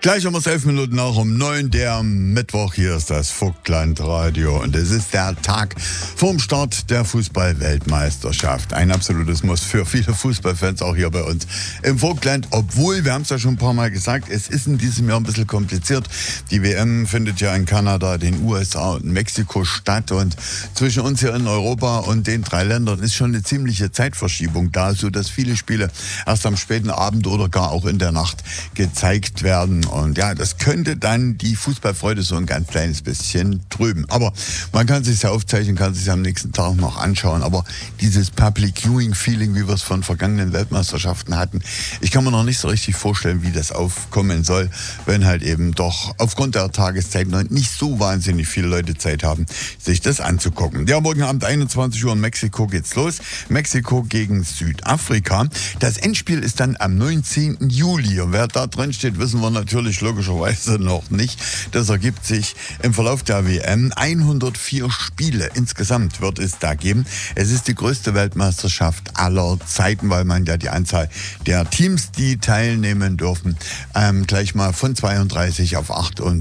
Gleich haben wir es 11 Minuten nach um 9, der Mittwoch. Hier ist das Vogtland Radio und es ist der Tag vorm Start der Fußball-Weltmeisterschaft. Ein absolutes Muss für viele Fußballfans, auch hier bei uns im Vogtland. Obwohl, wir haben es ja schon ein paar Mal gesagt, es ist in diesem Jahr ein bisschen kompliziert. Die WM findet ja in Kanada, den USA und Mexiko statt und zwischen uns hier in Europa und den 3 Ländern ist schon eine ziemliche Zeitverschiebung da, sodass viele Spiele erst am späten Abend oder gar auch in der Nacht gezeigt werden. Und ja, das könnte dann die Fußballfreude so ein ganz kleines bisschen trüben. Aber man kann es sich ja aufzeichnen, kann es sich am nächsten Tag noch anschauen. Aber dieses Public Viewing Feeling, wie wir es von vergangenen Weltmeisterschaften hatten, ich kann mir noch nicht so richtig vorstellen, wie das aufkommen soll, wenn halt eben doch aufgrund der Tageszeit noch nicht so wahnsinnig viele Leute Zeit haben, sich das anzugucken. Ja, morgen Abend 21 Uhr in Mexiko geht's los. Mexiko gegen Südafrika. Das Endspiel ist dann am 19. Juli. Und wer da drin steht, wissen wir natürlich logischerweise noch nicht. Das ergibt sich im Verlauf der WM. 104 Spiele insgesamt wird es da geben. Es ist die größte Weltmeisterschaft aller Zeiten, weil man ja die Anzahl der Teams, die teilnehmen dürfen, gleich mal von 32 auf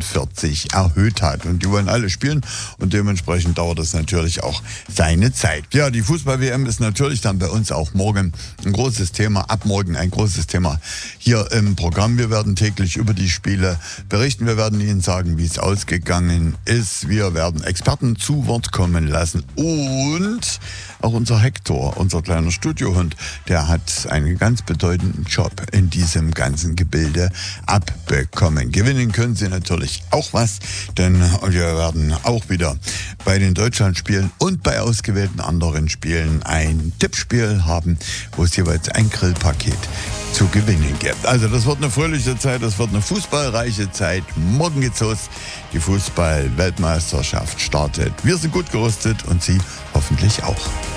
48 erhöht hat. Und die wollen alle spielen und dementsprechend dauert es natürlich auch seine Zeit. Ja, die Fußball-WM ist natürlich dann bei uns auch morgen ein großes Thema, ab morgen ein großes Thema hier im Programm. Wir werden täglich über die Spiele berichten. Wir werden Ihnen sagen, wie es ausgegangen ist. Wir werden Experten zu Wort kommen lassen. Und auch unser Hector, unser kleiner Studiohund, der hat einen ganz bedeutenden Job in diesem ganzen Gebilde abbekommen. Gewinnen können Sie natürlich auch was, denn wir werden auch wieder bei den Deutschlandspielen und bei ausgewählten anderen Spielen ein Tippspiel haben, wo es jeweils ein Grillpaket zu gewinnen gibt. Also das wird eine fröhliche Zeit, das wird eine fußballreiche Zeit. Morgen geht's los. Die Fußball-Weltmeisterschaft startet. Wir sind gut gerüstet und Sie hoffentlich auch.